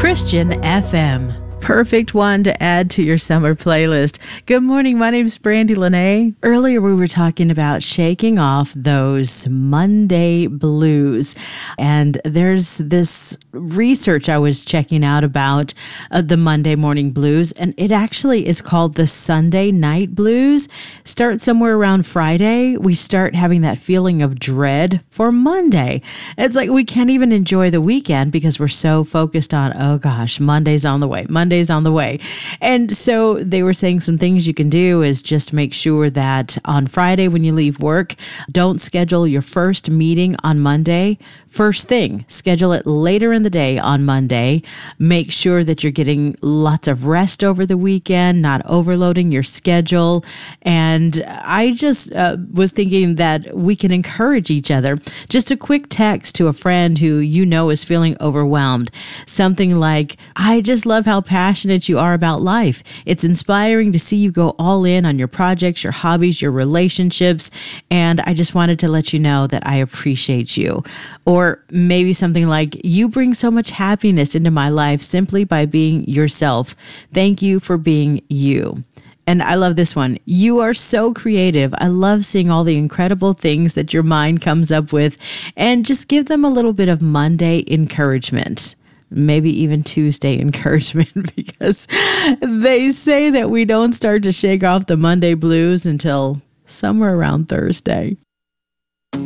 Christian FM. Perfect one to add to your summer playlist. Good morning. My name is Brandy Lene. Earlier, we were talking about shaking off those Monday blues. And there's this research I was checking out about the Monday morning blues. And it actually is called the Sunday night blues. Start somewhere around Friday. We start having that feeling of dread for Monday. It's like we can't even enjoy the weekend because we're so focused on, oh gosh, Monday's on the way. Monday's on the way. And so they were saying some things you can do is just make sure that on Friday when you leave work, don't schedule your first meeting on Monday first thing. Schedule it later in the day on Monday. Make sure that you're getting lots of rest over the weekend, not overloading your schedule. And I just was thinking that we can encourage each other. Just a quick text to a friend who you know is feeling overwhelmed. Something like, I just love how passionate you are about life. It's inspiring to see you go all in on your projects, your hobbies, your relationships. And I just wanted to let you know that I appreciate you. Or maybe something like, you bring so much happiness into my life simply by being yourself. Thank you for being you. And I love this one. You are so creative. I love seeing all the incredible things that your mind comes up with, and just give them a little bit of Monday encouragement. Maybe even Tuesday encouragement, because they say that we don't start to shake off the Monday blues until somewhere around Thursday.